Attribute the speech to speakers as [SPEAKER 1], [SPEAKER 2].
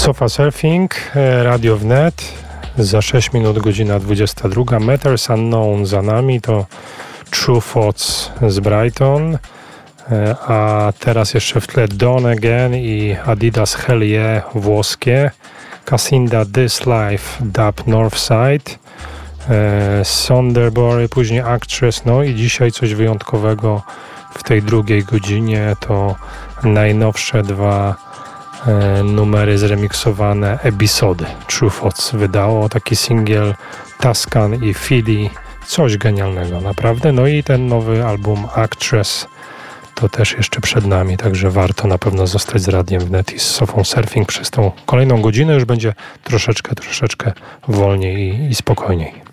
[SPEAKER 1] Sofa Surfing, Radio Wnet, za 6 minut godzina 22. Matters Unknown za nami, to True Thoughts z Brighton, a teraz jeszcze w tle Dawn Again i Adidas Hell Yeah włoskie, Casinda This Life Dub Northside, Sonderbory, później Actress, no i dzisiaj coś wyjątkowego w tej drugiej godzinie, to najnowsze dwa numery zremiksowane Episody. True Thoughts wydało taki singiel Tuscan i Philly, coś genialnego naprawdę, no i ten nowy album Actress to też jeszcze przed nami, także warto na pewno zostać z Radiem Wnet i z Sofą Surfing przez tą kolejną godzinę, już będzie troszeczkę wolniej i spokojniej.